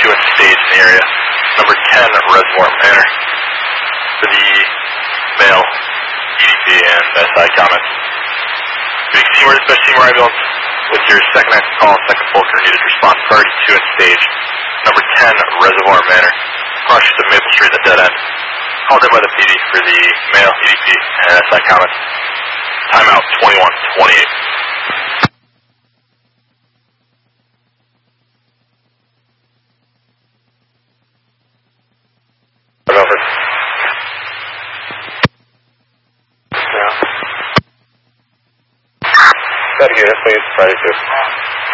pursuant stage in the area. Number 10, Reservoir Manor. For the male, EDP and SI comments. Big Seymour, dispatch Seymour ambulance with your second active call, second Fulker needed response priority 2 at stage. Number 10, Reservoir Manor. Cross to Maple Street at dead end. Called in by the PD for the male, EDP and SI comments. Timeout 21:28. Over. Yeah. That unit, please, Friday 2.